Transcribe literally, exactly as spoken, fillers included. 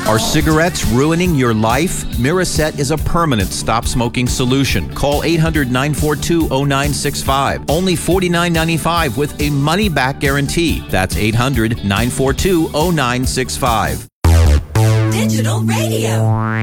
Are cigarettes ruining your life? Miraset is a permanent stop-smoking solution. Call eight hundred, nine four two, zero nine six five. Only forty-nine ninety-five with a money-back guarantee. That's eight hundred, nine four two, zero nine six five. Digital Radio.